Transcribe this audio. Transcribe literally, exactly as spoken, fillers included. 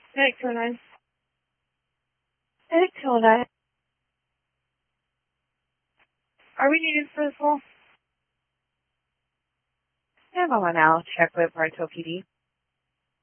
Medic two oh nine. Medic two oh nine. Are we needed for this call? Yeah, I'm on now. Check with Bartow P D.